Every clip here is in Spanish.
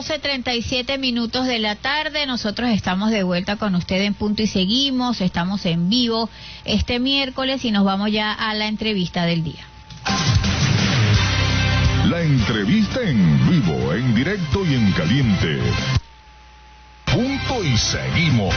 12:37 de la tarde, nosotros estamos de vuelta con usted en Punto y Seguimos, estamos en vivo este miércoles y nos vamos ya a la entrevista del día. La entrevista en vivo, en directo y en caliente. Punto y Seguimos.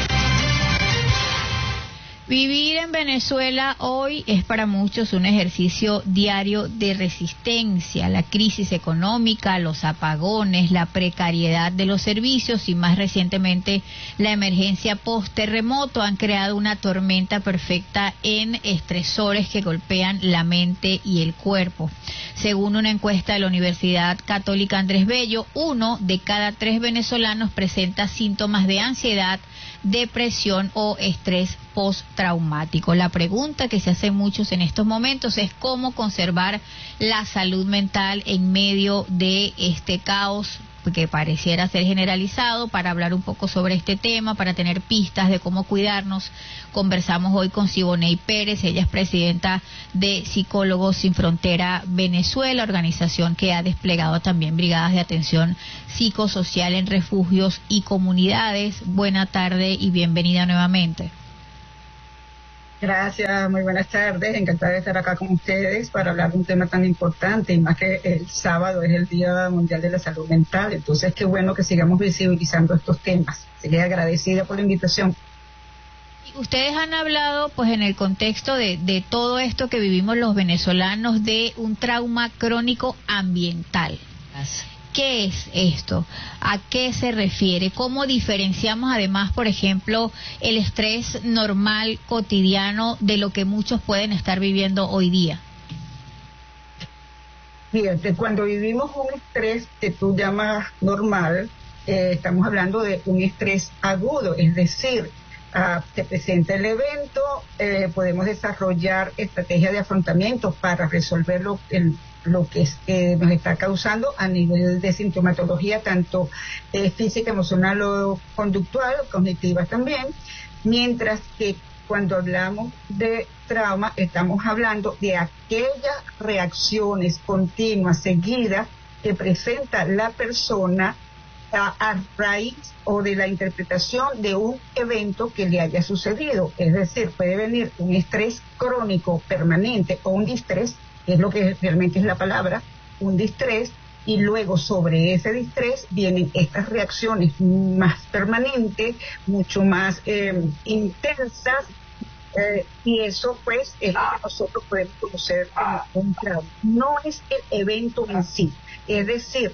Vivir en Venezuela hoy es para muchos un ejercicio diario de resistencia. La crisis económica, los apagones, la precariedad de los servicios y más recientemente la emergencia post-terremoto han creado una tormenta perfecta en estresores que golpean la mente y el cuerpo. Según una encuesta de la Universidad Católica Andrés Bello, 1 de cada 3 venezolanos presenta síntomas de ansiedad, depresión o estrés postraumático. La pregunta que se hacen muchos en estos momentos es cómo conservar la salud mental en medio de este caos que pareciera ser generalizado. Para hablar un poco sobre este tema, para tener pistas de cómo cuidarnos, conversamos hoy con Siboney Pérez. Ella es presidenta de Psicólogos Sin Frontera Venezuela, organización que ha desplegado también brigadas de atención psicosocial en refugios y comunidades. Buena tarde y bienvenida nuevamente. Gracias, muy buenas tardes, encantada de estar acá con ustedes para hablar de un tema tan importante, y más que el sábado es el Día Mundial de la Salud Mental, entonces qué bueno que sigamos visibilizando estos temas. Sería agradecida por la invitación. Ustedes han hablado, pues, en el contexto de todo esto que vivimos los venezolanos, de un trauma crónico ambiental. ¿Qué es esto? ¿A qué se refiere? ¿Cómo diferenciamos además, por ejemplo, el estrés normal, cotidiano, de lo que muchos pueden estar viviendo hoy día? Fíjate, cuando vivimos un estrés que tú llamas normal, estamos hablando de un estrés agudo, es decir, se presenta el evento, podemos desarrollar estrategias de afrontamiento para resolver lo que nos está causando a nivel de sintomatología, tanto física, emocional o conductual, o cognitiva también, mientras que cuando hablamos de trauma estamos hablando de aquellas reacciones continuas, seguidas, que presenta la persona a raíz o de la interpretación de un evento que le haya sucedido. Es decir, puede venir un estrés crónico permanente o un distrés, que es lo que realmente es la palabra, un distrés, y luego sobre ese distrés vienen estas reacciones más permanentes, mucho más intensas, y eso pues es lo que nosotros podemos conocer como un trauma. No es el evento en sí, es decir,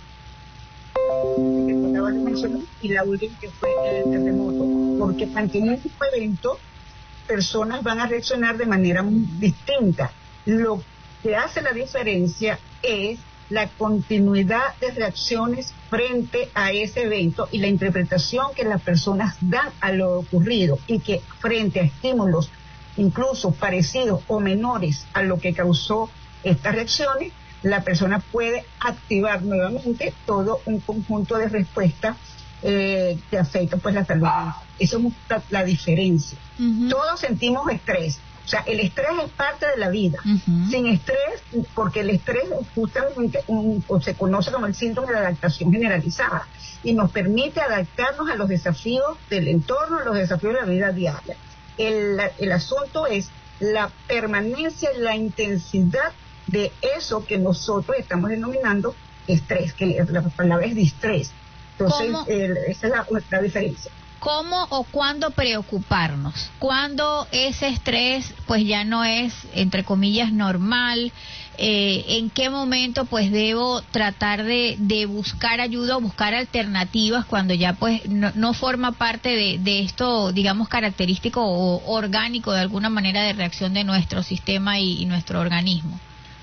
que acabas de mencionar, y la última que fue el terremoto, porque ante un evento personas van a reaccionar de manera muy distinta. Lo que hace la diferencia es la continuidad de reacciones frente a ese evento y la interpretación que las personas dan a lo ocurrido, y que frente a estímulos incluso parecidos o menores a lo que causó estas reacciones, la persona puede activar nuevamente todo un conjunto de respuestas que afectan pues la salud. Eso es la diferencia. Todos sentimos estrés. O sea, el estrés es parte de la vida. Sin estrés, porque el estrés es justamente o se conoce como el síndrome de adaptación generalizada, y nos permite adaptarnos a los desafíos del entorno, a los desafíos de la vida diaria. El asunto es la permanencia y la intensidad de eso que nosotros estamos denominando estrés, que la palabra es distrés. Entonces, esa es la diferencia. ¿Cómo o cuándo preocuparnos? ¿Cuándo ese estrés pues ya no es, entre comillas, normal? ¿En qué momento pues debo tratar de buscar ayuda o buscar alternativas cuando ya pues no forma parte de esto, digamos, característico o orgánico de alguna manera de reacción de nuestro sistema y nuestro organismo?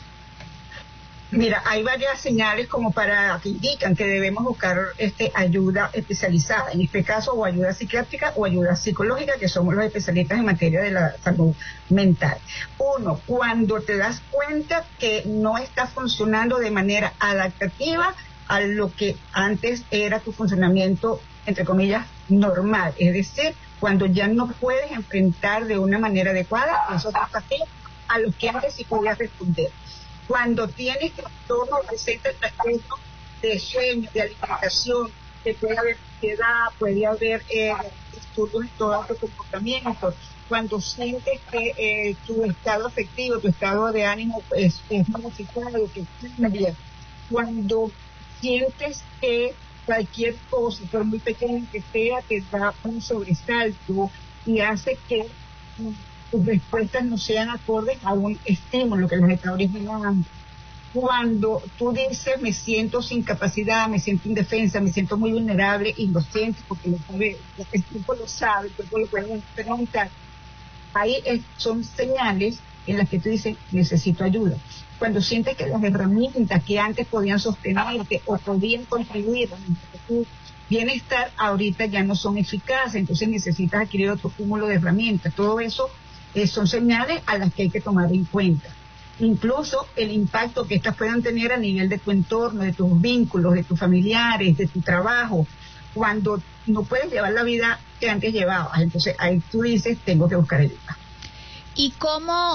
Mira, hay varias señales como para que indican que debemos buscar ayuda especializada, en este caso o ayuda psiquiátrica o ayuda psicológica, que somos los especialistas en materia de la salud mental. Uno, cuando te das cuenta que no está funcionando de manera adaptativa a lo que antes era tu funcionamiento, entre comillas, normal, es decir, cuando ya no puedes enfrentar de una manera adecuada esos desafíos a los que antes sí podías responder. Cuando tienes trastornos, recetas, trastornos de sueño, de alimentación, puede haber ansiedad, puede haber disturbios en todo tu comportamiento. Cuando sientes que tu estado afectivo, tu estado de ánimo es modificado, que cambia. Cuando sientes que cualquier cosa, por muy pequeña que sea, te da un sobresalto y hace que tus respuestas no sean acordes a un estímulo que los está originando. Cuando tú dices, me siento sin capacidad, me siento indefensa, me siento muy vulnerable, y lo sientes porque el cuerpo lo sabe, el cuerpo lo puede experimentar, ahí son señales en las que tú dices, necesito ayuda. Cuando sientes que las herramientas que antes podían sostenerte o podían contribuir a tu bienestar, ahorita ya no son eficaces, entonces necesitas adquirir otro cúmulo de herramientas. Todo eso son señales a las que hay que tomar en cuenta. Incluso el impacto que estas puedan tener a nivel de tu entorno, de tus vínculos, de tus familiares, de tu trabajo, cuando no puedes llevar la vida que antes llevabas. Entonces ahí tú dices, tengo que buscar ayuda. ¿Y cómo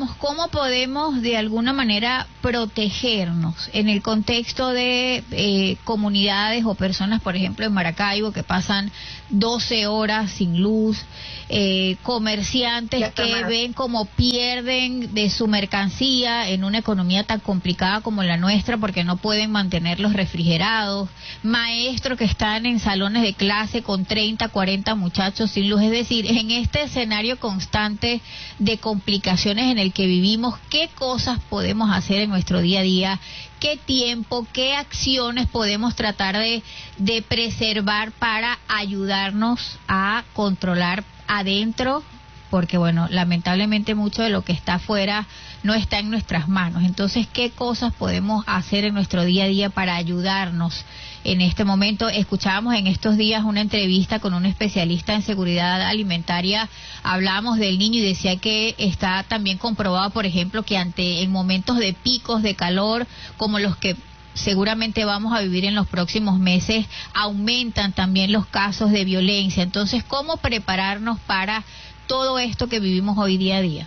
podemos de alguna manera protegernos en el contexto de comunidades o personas, por ejemplo, en Maracaibo, que pasan 12 horas sin luz, comerciantes que ven cómo pierden de su mercancía en una economía tan complicada como la nuestra porque no pueden mantenerlos refrigerados, maestros que están en salones de clase con 30, 40 muchachos sin luz? Es decir, en este escenario constante de complicaciones en el que vivimos, ¿qué cosas podemos hacer en nuestro día a día? ¿Qué tiempo, qué acciones podemos tratar de preservar para ayudarnos a controlar adentro? Porque, bueno, lamentablemente mucho de lo que está afuera no está en nuestras manos. Entonces, ¿qué cosas podemos hacer en nuestro día a día para ayudarnos en este momento? Escuchábamos en estos días una entrevista con un especialista en seguridad alimentaria. Hablábamos del niño y decía que está también comprobado, por ejemplo, que en momentos de picos de calor, como los que seguramente vamos a vivir en los próximos meses, aumentan también los casos de violencia. Entonces, ¿cómo prepararnos para todo esto que vivimos hoy día a día?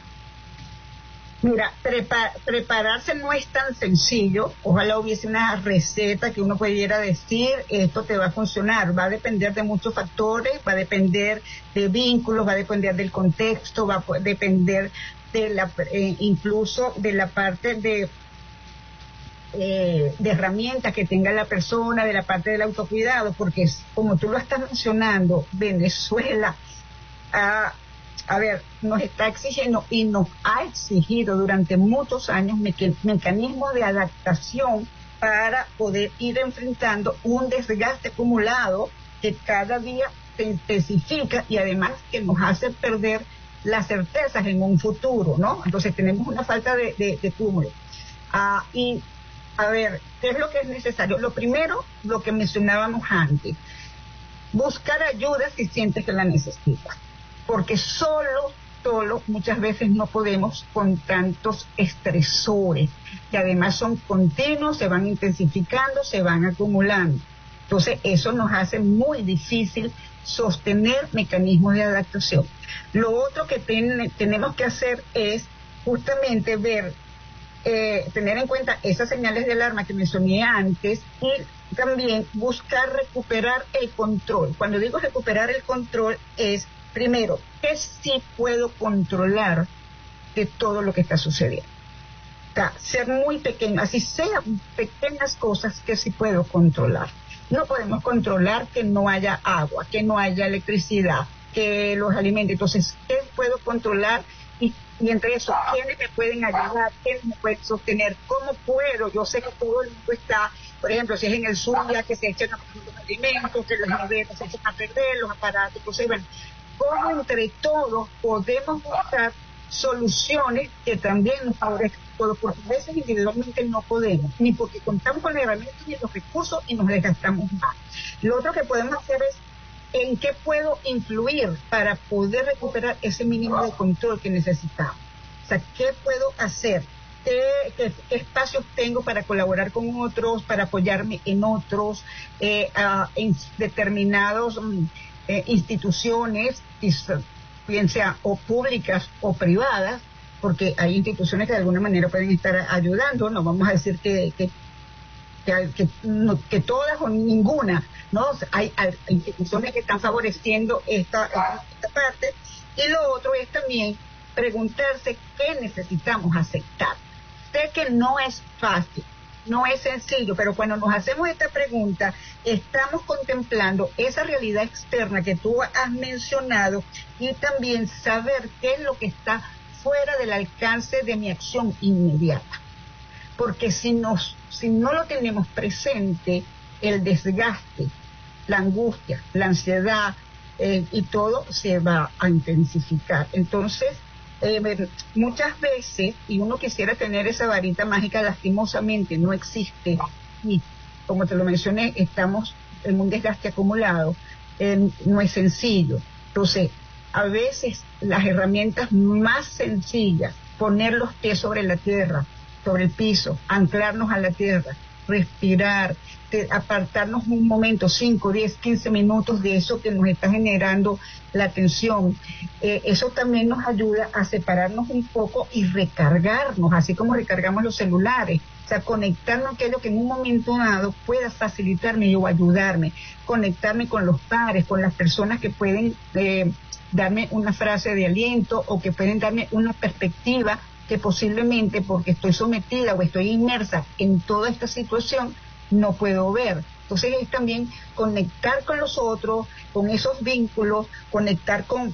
Mira, prepararse no es tan sencillo. Ojalá hubiese una receta que uno pudiera decir, esto te va a funcionar. Va a depender de muchos factores, va a depender de vínculos, va a depender del contexto, va a depender de incluso de la parte de herramientas que tenga la persona, de la parte del autocuidado, porque como tú lo estás mencionando, Venezuela nos está exigiendo y nos ha exigido durante muchos años mecanismos de adaptación para poder ir enfrentando un desgaste acumulado que cada día se intensifica y además que nos hace perder las certezas en un futuro, ¿no? Entonces tenemos una falta de cúmulo. Y a ver, ¿qué es lo que es necesario? Lo primero, lo que mencionábamos antes, buscar ayuda si sientes que la necesitas. Porque solo muchas veces no podemos con tantos estresores, que además son continuos, se van intensificando, se van acumulando. Entonces eso nos hace muy difícil sostener mecanismos de adaptación. Lo otro que tenemos que hacer es justamente tener en cuenta esas señales de alarma que mencioné antes y también buscar recuperar el control. Cuando digo recuperar el control es, primero, ¿qué sí puedo controlar de todo lo que está sucediendo? O sea, ser muy pequeño, así sean pequeñas cosas que sí puedo controlar. No podemos controlar que no haya agua, que no haya electricidad, que los alimentos. Entonces, ¿qué puedo controlar? Y entre eso, ¿quiénes me pueden ayudar? ¿Quiénes me pueden sostener? ¿Cómo puedo? Yo sé que todo el mundo está, por ejemplo, si es en el sur, ya que se echan a perder los alimentos, que las neveras se echan a perder, los aparatos. Entonces, bueno, ¿cómo entre todos podemos buscar soluciones que también nos favorezcan? Porque a veces individualmente no podemos, ni porque contamos con las herramientas ni los recursos y nos desgastamos más. Lo otro que podemos hacer es en qué puedo influir para poder recuperar ese mínimo de control que necesitamos. O sea, ¿qué puedo hacer? ¿Qué espacios tengo para colaborar con otros, para apoyarme en otros, en determinados instituciones, bien sea o públicas o privadas, porque hay instituciones que de alguna manera pueden estar ayudando? No vamos a decir que todas o ninguna ¿no? Hay instituciones que están favoreciendo esta parte. Y lo otro es también preguntarse qué necesitamos aceptar. Sé que no es fácil, no es sencillo, pero cuando nos hacemos esta pregunta, estamos contemplando esa realidad externa que tú has mencionado y también saber qué es lo que está fuera del alcance de mi acción inmediata. Porque si no lo tenemos presente, el desgaste, la angustia, la ansiedad y todo se va a intensificar. Entonces, muchas veces, y uno quisiera tener esa varita mágica, lastimosamente no existe, y como te lo mencioné, estamos en un desgaste acumulado, no es sencillo. Entonces, a veces las herramientas más sencillas, poner los pies sobre la tierra, sobre el piso, anclarnos a la tierra, respirar, apartarnos un momento, 5, 10, 15 minutos de eso que nos está generando la tensión. Eso también nos ayuda a separarnos un poco y recargarnos, así como recargamos los celulares. O sea, conectarnos a aquello que en un momento dado pueda facilitarme o ayudarme, conectarme con los pares, con las personas que pueden darme una frase de aliento o que pueden darme una perspectiva que posiblemente porque estoy sometida o estoy inmersa en toda esta situación no puedo ver. Entonces es también conectar con los otros, con esos vínculos, conectar con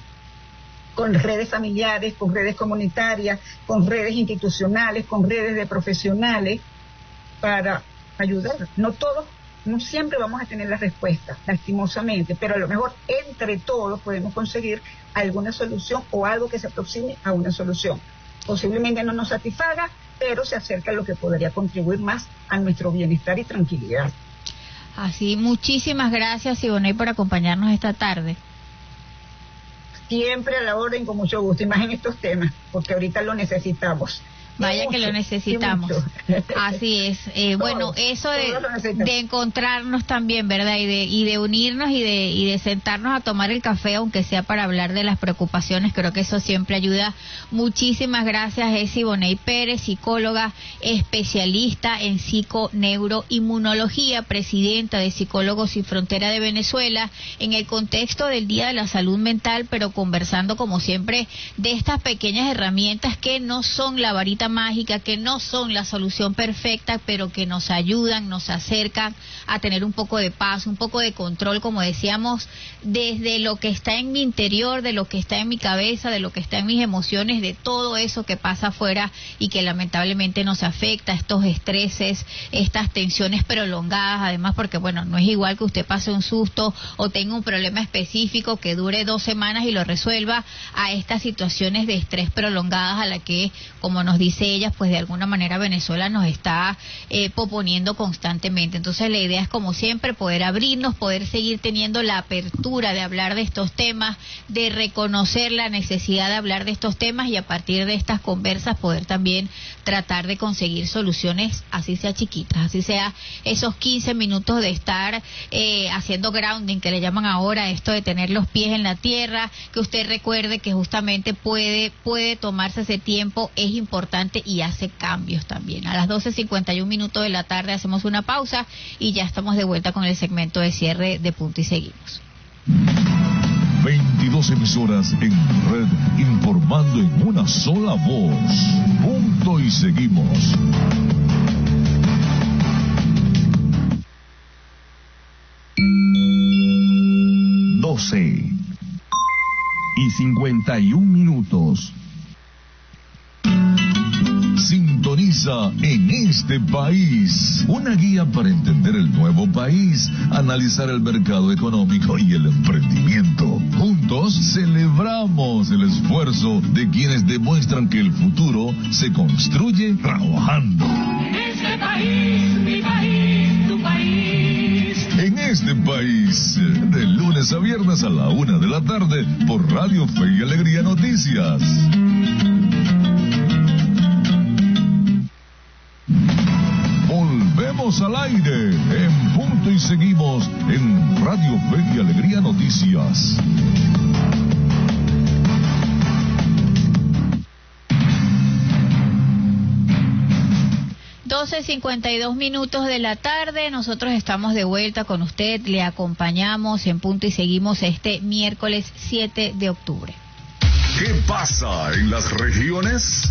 redes familiares, con redes comunitarias, con redes institucionales, con redes de profesionales para ayudar. No siempre vamos a tener la respuesta, lastimosamente, pero a lo mejor entre todos podemos conseguir alguna solución o algo que se aproxime a una solución. Posiblemente no nos satisfaga, pero se acerca a lo que podría contribuir más a nuestro bienestar y tranquilidad. Así, muchísimas gracias, Siboney, por acompañarnos esta tarde. Siempre a la orden, con mucho gusto, y más en estos temas, porque ahorita lo necesitamos. Vaya que lo necesitamos. Así es. Bueno, eso de encontrarnos también, ¿verdad? Y de unirnos y de sentarnos a tomar el café, aunque sea para hablar de las preocupaciones, creo que eso siempre ayuda. Muchísimas gracias. Es Siboney Pérez, psicóloga especialista en psiconeuroinmunología, presidenta de Psicólogos Sin Frontera de Venezuela, en el contexto del Día de la Salud Mental, pero conversando como siempre de estas pequeñas herramientas que no son la varita mágica, que no son la solución perfecta, pero que nos ayudan, nos acercan a tener un poco de paz, un poco de control, como decíamos, desde lo que está en mi interior, de lo que está en mi cabeza, de lo que está en mis emociones, de todo eso que pasa afuera y que lamentablemente nos afecta, estos estreses, estas tensiones prolongadas, además, porque bueno, no es igual que usted pase un susto o tenga un problema específico que dure 2 semanas y lo resuelva, a estas situaciones de estrés prolongadas a la que, como nos dice ella, pues de alguna manera Venezuela nos está poponiendo constantemente. Entonces la idea es, como siempre, poder abrirnos, poder seguir teniendo la apertura de hablar de estos temas, de reconocer la necesidad de hablar de estos temas y a partir de estas conversas poder también tratar de conseguir soluciones, así sea chiquitas, así sea esos 15 minutos de estar haciendo grounding, que le llaman ahora, esto de tener los pies en la tierra, que usted recuerde que justamente puede tomarse ese tiempo, es importante y hace cambios también. A las 12:51 de la tarde hacemos una pausa y ya estamos de vuelta con el segmento de cierre de Punto y Seguimos. 22 emisoras en red, informando en una sola voz. Punto y Seguimos. Doce y 51. Sintoniza En Este País, una guía para entender el nuevo país, analizar el mercado económico y el emprendimiento. Juntos celebramos el esfuerzo de quienes demuestran que el futuro se construye trabajando. En este país, mi país, tu país. En Este País, de lunes a viernes a la 1 de la tarde, por Radio Fe y Alegría Noticias. Volvemos al aire en Punto y Seguimos en Radio Fe y Alegría Noticias. 12:52 de la tarde, nosotros estamos de vuelta con usted, le acompañamos en punto y seguimos este miércoles 7 de octubre. ¿Qué pasa en las regiones?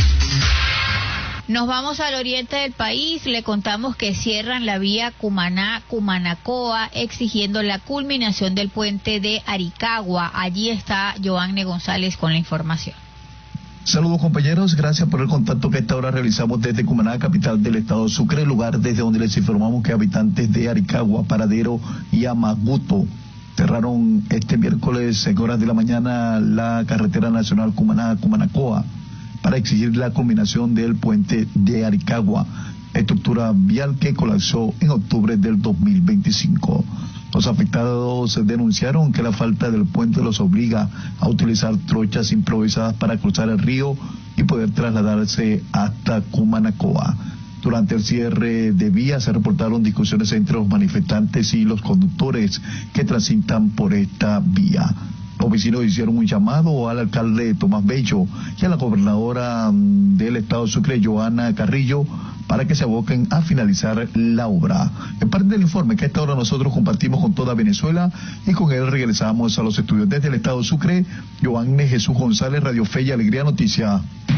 Nos vamos al oriente del país, le contamos que cierran la vía Cumaná-Cumanacoa exigiendo la culminación del puente de Aricagua. Allí está Joanne González con la información. Saludos compañeros, gracias por el contacto que a esta hora realizamos desde Cumaná, capital del estado Sucre, lugar desde donde les informamos que habitantes de Aricagua, Paradero y Amaguto cerraron este miércoles en horas de la mañana la carretera nacional Cumaná-Cumanacoa para exigir la culminación del puente de Aricagua, estructura vial que colapsó en octubre del 2025. Los afectados denunciaron que la falta del puente los obliga a utilizar trochas improvisadas para cruzar el río y poder trasladarse hasta Cumanacoa. Durante el cierre de vías se reportaron discusiones entre los manifestantes y los conductores que transitan por esta vía. Los vecinos hicieron un llamado al alcalde Tomás Bello y a la gobernadora del estado Sucre, Joana Carrillo, para que se aboquen a finalizar la obra. En parte del informe que a esta hora nosotros compartimos con toda Venezuela y con él regresamos a los estudios desde el estado Sucre. Joanne Jesús González, Radio Fe y Alegría Noticia.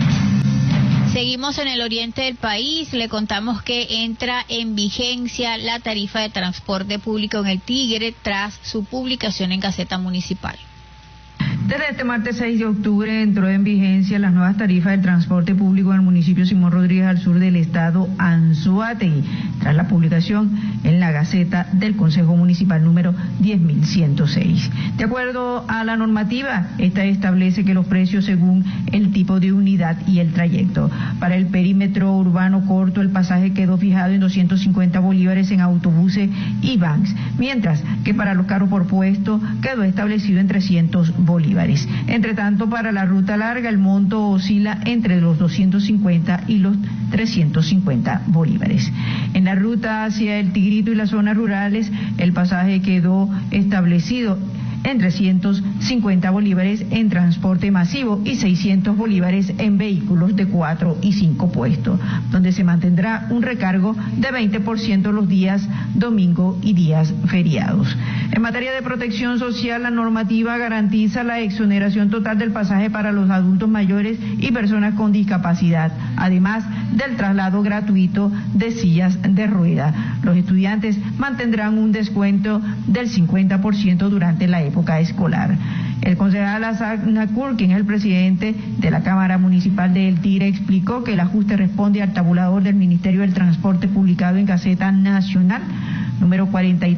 Seguimos en el oriente del país, le contamos que entra en vigencia la tarifa de transporte público en el Tigre tras su publicación en Gaceta Municipal. Desde este martes 6 de octubre entró en vigencia las nuevas tarifas del transporte público en el municipio Simón Rodríguez al sur del estado Anzoátegui, tras la publicación en la Gaceta del Consejo Municipal número 10.106. De acuerdo a la normativa, esta establece que los precios según el tipo de unidad y el trayecto. Para el perímetro urbano corto, el pasaje quedó fijado en 250 bolívares en autobuses y vans, mientras que para los carros por puesto quedó establecido en 300 bolívares. Entre tanto, para la ruta larga el monto oscila entre los 250 y los 350 bolívares. En la ruta hacia el Tigrito y las zonas rurales, el pasaje quedó establecido en 350 bolívares en transporte masivo y 600 bolívares en vehículos de 4 y 5 puestos, donde se mantendrá un recargo de 20% los días domingo y días feriados. En materia de protección social, la normativa garantiza la exoneración total del pasaje para los adultos mayores y personas con discapacidad, además del traslado gratuito de sillas de rueda. Los estudiantes mantendrán un descuento del 50% durante la época escolar. El concejal Asad Nakur, quien es el presidente de la Cámara Municipal de El Tigre, explicó que el ajuste responde al tabulador del Ministerio del Transporte publicado en Gaceta Nacional número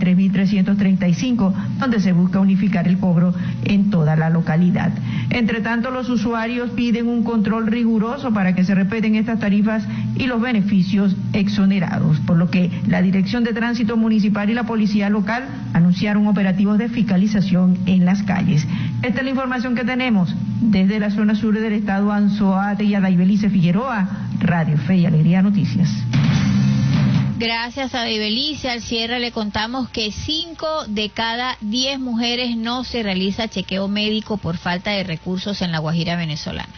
43.335, donde se busca unificar el cobro en toda la localidad. Entre tanto, los usuarios piden un control riguroso para que se respeten estas tarifas y los beneficios exonerados, por lo que la Dirección de Tránsito Municipal y la Policía Local anunciaron operativos de fiscalización en las calles. Esta es la información que tenemos desde la zona sur del estado Anzoátegui y Adaibelice Figueroa, Radio Fe y Alegría Noticias. Gracias a Daibelice. Al cierre le contamos que 5 de cada 10 mujeres no se realiza chequeo médico por falta de recursos en la Guajira venezolana.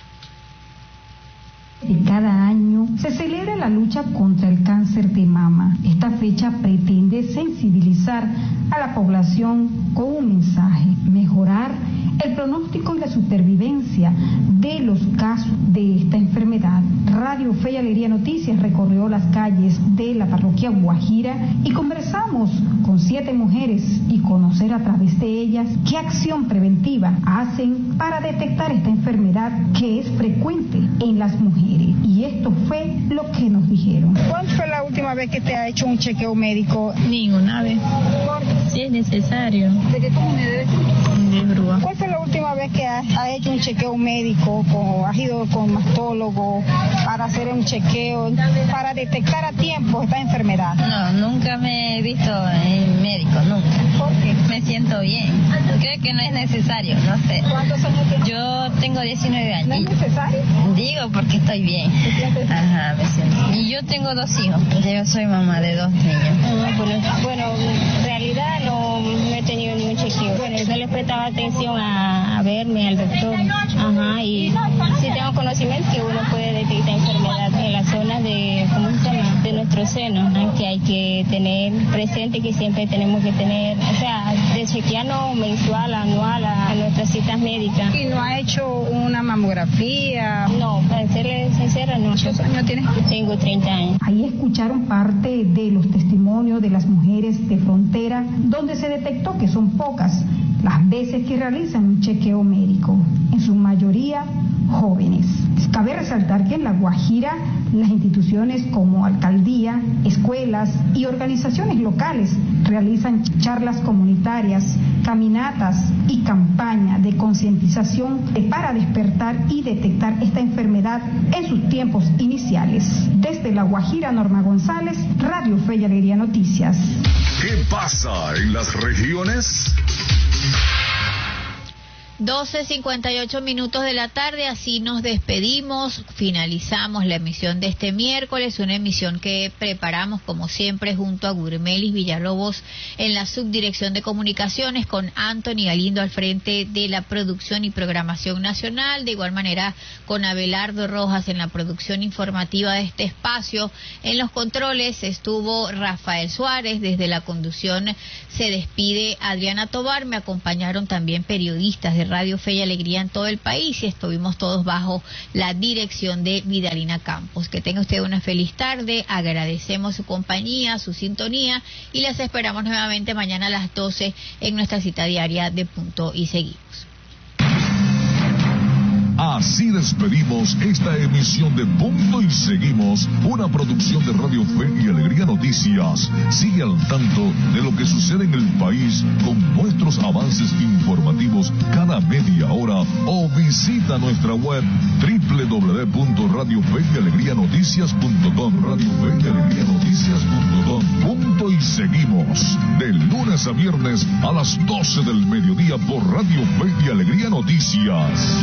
Cada año se celebra la lucha contra el cáncer de mama. Esta fecha pretende sensibilizar a la población con un mensaje: mejorar el pronóstico y la supervivencia de los casos de esta enfermedad. Radio Fe y Alegría Noticias recorrió las calles de la parroquia Guajira y conversamos con 7 mujeres y conocer a través de ellas qué acción preventiva hacen para detectar esta enfermedad que es frecuente en las mujeres. Y esto fue lo que nos dijeron. ¿Cuándo fue la última vez que te ha hecho un chequeo médico? Ninguna vez. Sí, es necesario. ¿De qué comunidad eres tú? De Brúa. ¿Cuál fue la última vez que has hecho un chequeo médico, has ido con mastólogo para hacer un chequeo, para detectar a tiempo esta enfermedad? No, nunca me he visto en médico, nunca. ¿Por qué? Me siento bien. Creo que no es necesario, no sé. ¿Cuántos años tienes? Yo tengo 19 años. ¿No es necesario? Digo porque estoy bien. ¿Te sientes bien? Ajá, me siento. Y yo tengo 2 hijos. Yo soy mamá de 2 niños. Bueno, en realidad no he tenido ningún chequeo. Bueno, yo les prestaba atención a verme al doctor. Ajá, y sí tengo conocimiento que uno puede detectar enfermedad en las zonas de, ¿cómo se llama?, de nuestro seno, que hay que tener presente, que siempre tenemos que tener, o sea, de chequearnos mensual, anual a nuestras citas médicas. ¿Y no ha hecho una mamografía? No, para serle sincera, no. ¿Cuántos años tienes? Tengo 30 años. Ahí escucharon parte de los testimonios de las mujeres de frontera, donde se detectó que son pocas las veces que realizan un chequeo médico, en su mayoría jóvenes. Cabe resaltar que en La Guajira las instituciones como alcaldía, escuelas y organizaciones locales realizan charlas comunitarias, caminatas y campañas de concientización para despertar y detectar esta enfermedad en sus tiempos iniciales. Desde La Guajira, Norma González, Radio Fe y Alegría Noticias. ¿Qué pasa en las regiones? 12:58 de la tarde, así nos despedimos, finalizamos la emisión de este miércoles, una emisión que preparamos como siempre junto a Gurmelis Villalobos en la subdirección de comunicaciones, con Anthony Galindo al frente de la producción y programación nacional, de igual manera con Abelardo Rojas en la producción informativa de este espacio. En los controles estuvo Rafael Suárez, desde la conducción se despide Adriana Tobar, me acompañaron también periodistas de Radio Fe y Alegría en todo el país y estuvimos todos bajo la dirección de Vidalina Campos. Que tenga usted una feliz tarde, agradecemos su compañía, su sintonía y les esperamos nuevamente mañana a las 12 en nuestra cita diaria de Punto y Seguimos. Así despedimos esta emisión de Punto y Seguimos, una producción de Radio Fe y Alegría Noticias. Sigue al tanto de lo que sucede en el país con nuestros avances informativos cada media hora o visita nuestra web www.radiofeyalegrianoticias.com. radiofeyalegrianoticias.com. Punto y Seguimos, de lunes a viernes a las 12 del mediodía por Radio Fe y Alegría Noticias.